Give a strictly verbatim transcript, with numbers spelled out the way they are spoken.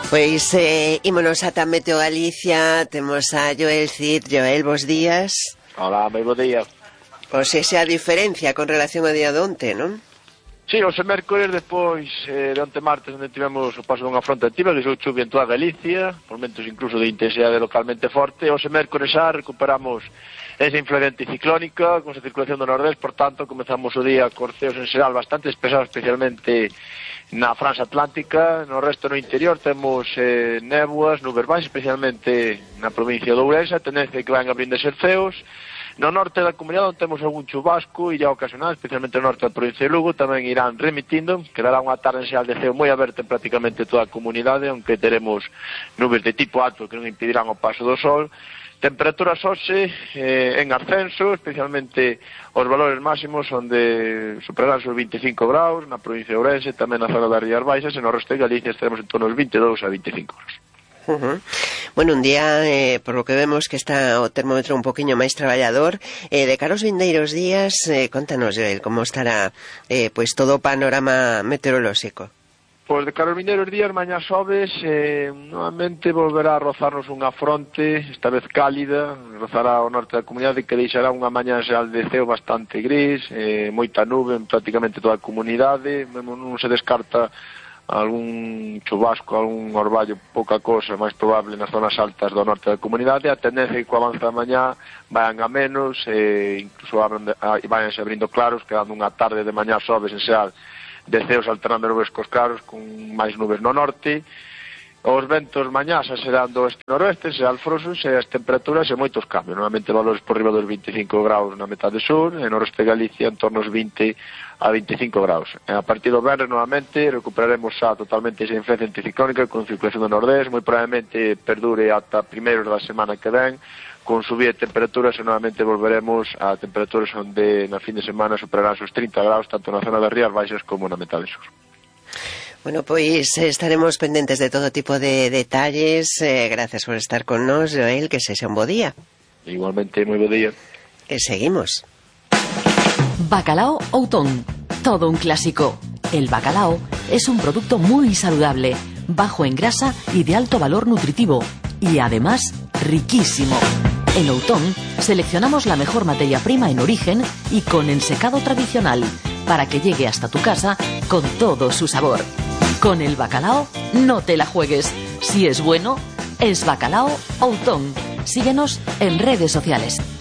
Pois eh, ímonos ata Meteo Galicia. Temos a Joel Cid. Joel, bos días. Hola, moi bo día. Pois esa é a diferencia con relación ao día de onte, non? Sí, os mércores, despois eh, de onte martes, onde tivemos o paso dunha fronte activa, que xou chuvia en toda Galicia, por momentos incluso de intensidade localmente forte. Os mércores xa recuperamos esa influencia anticiclónica, con esa circulación do nordés, por tanto, comezamos o día con ceos en xeral bastante despejados, especialmente na franxa atlántica. No resto, no interior, temos eh, néboas, nubes baixas, especialmente na provincia de Ourense, tendencia que van abrindo eses ceos. No norte da comunidade onde temos algún chubasco, irá ocasional, especialmente no norte da provincia de Lugo, tamén irán remitindo, quedará unha tarde en xeral de ceo moi aberta en prácticamente toda a comunidade, aunque teremos nubes de tipo alto que non impedirán o paso do sol. Temperaturas hoxe eh, en ascenso, especialmente os valores máximos onde superarán os veinticinco graus na provincia de Ourense, tamén na zona das Rías Baixas, e no resto de Galicia estaremos en torno aos veintidous a veinticinco graus. Uh-huh. Bueno, un día, eh, por lo que vemos que está o termómetro un poquinho máis traballador, eh, de cara aos vindeiros días, eh, contanos, Joel, como estará eh, pois todo o panorama meteorolóxico. Pois de cara aos vindeiros días, mañá xoves, eh, novamente volverá a rozarnos unha fronte, esta vez cálida, rozará o norte da comunidade, que deixará unha mañá xeral de ceo bastante gris, eh, moita nube en prácticamente toda a comunidade, mesmo non se descarta algún chubasco, algún orballo, pouca cosa, máis probable nas zonas altas do norte da comunidade. A tendencia é que co avance da mañá vayan a menos, e incluso vayanse abrindo claros, quedando unha tarde de mañá xoves en xeral de ceos alternando nubes cos claros, con máis nubes no norte. Os ventos mañá xa serán do oeste noroeste, xa alfrosos, e as temperaturas e moitos cambios, normalmente valores por riba dos veinticinco graus na metade sur, e no resto de Galicia en torno aos vinte a veinticinco graus. E a partir do venres, novamente, recuperaremos xa totalmente esa influencia anticiclónica con circulación do nordés, moi probablemente perdure ata primeiros da semana que ven, con subida de temperaturas, e novamente volveremos a temperaturas onde na fin de semana superarán os trinta graus, tanto na zona das Rías Baixas como na metade sur. Bueno, pois estaremos pendentes de todo tipo de detalles. Eh, gracias por estar con nos, Joel, que sexa un bo día. Igualmente, moi bo día. E seguimos. Bacalao Outón, todo un clásico. El bacalao es un producto muy saludable, bajo en grasa y de alto valor nutritivo, y además riquísimo. En Outón seleccionamos la mejor materia prima en origen y con ensecado tradicional, para que llegue hasta tu casa con todo su sabor. Con el bacalao no te la juegues. Si es bueno, es Bacalao Outón. Síguenos en redes sociales.